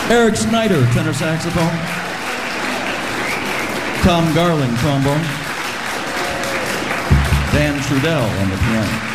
Eric Snyder, tenor saxophone. Tom Garland, trombone. Dan Trudell on the piano.